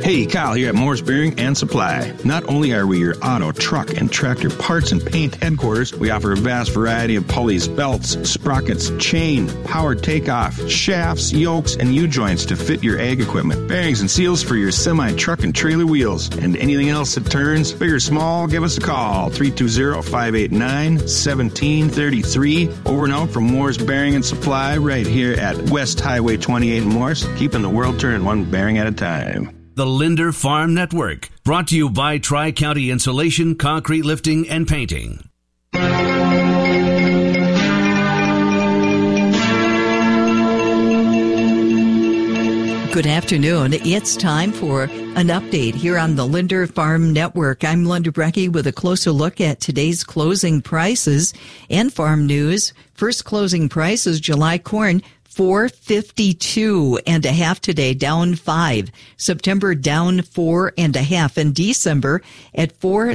Hey, Kyle here at Morris Bearing and Supply. Not only are we your auto, truck, and tractor parts and paint headquarters, we offer a vast variety of pulleys, belts, sprockets, chain, power takeoff, shafts, yokes, and U-joints to fit your ag equipment, bearings and seals for your semi, truck, and trailer wheels, and anything else that turns. Big or small, give us a call, 320-589-1733. Over and out from Morris Bearing and Supply right here at West Highway 28 in Morris, keeping the world turning one bearing at a time. The Linder Farm Network, brought to you by Tri-County Insulation, Concrete Lifting, and Painting. Good afternoon. It's time for an update here on the Linder Farm Network. I'm Linda Brecky with a closer look at today's closing prices and farm news. First closing prices, July corn, $4.52.5 today, down 5. September down 4.5, and December at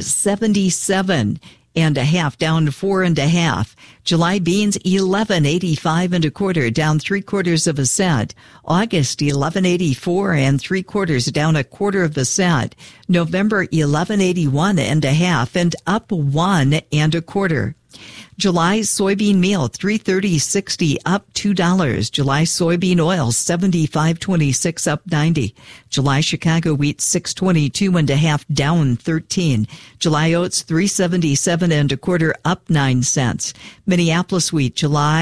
$4.77.5, down 4.5. July beans $11.85 down 3/4 cent. August $11.84 down 1/4 cent. November $11.81.5 and up 1.25. July soybean meal $3.30.60 up $2. July soybean oil $75.26 up 90. July Chicago wheat $6.22.5 down 13. July oats $3.77 up 9 cents. Minneapolis wheat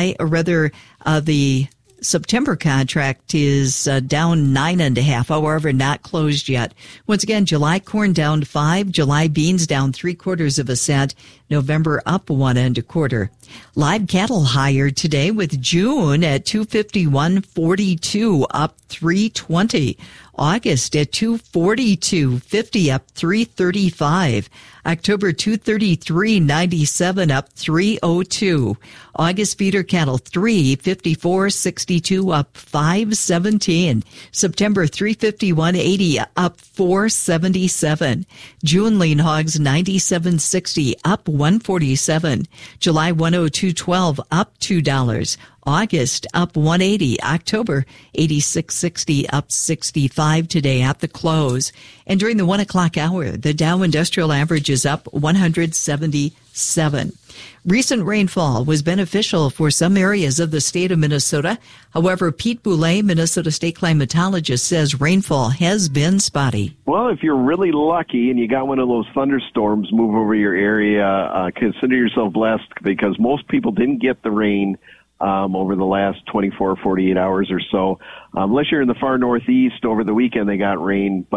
the September contract is down 9.5, however, not closed yet. Once again, July corn down 5, July beans down 3/4 cent, November up 1.25. Live cattle higher today with June at $251.42 up 3.20. August at $242.50 up 3.35. October $233.97 up 3.02. August feeder cattle $354.62 up 5.17. September $351.80 up 4.77. June lean hogs $97.60 up 1.47. July $102.12 up $2. August up 1.80. October 86.60 up 65 today at the close. And during the 1 o'clock hour, the Dow Industrial Average is up 177. Recent rainfall was beneficial for some areas of the state of Minnesota. However, Pete Boulay, Minnesota State climatologist, says rainfall has been spotty. Well, if you're really lucky and you got one of those thunderstorms move over your area, consider yourself blessed because most people didn't get the rain over the last 24, 48 hours or so. Unless you're in the far northeast, over the weekend they got rain.